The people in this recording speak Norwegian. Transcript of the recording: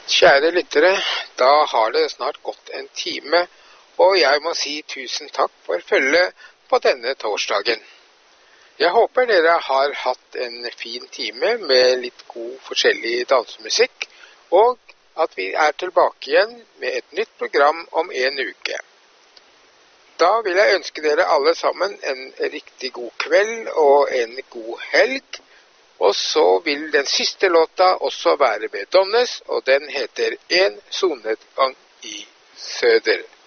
Kjære lyttere, da har det snart gått en time, og jeg må si tusen takk for følget på denne torsdagen. Jeg håper dere har hatt en fin time med litt god forskjellig dansemusikk, og at vi er tilbake igjen med et nytt program om en uke. Da vil jeg ønske dere alle sammen en riktig god kveld og en god helg. Og så vil den siste låta også være med Donnes, og den heter En solnedgang i søder.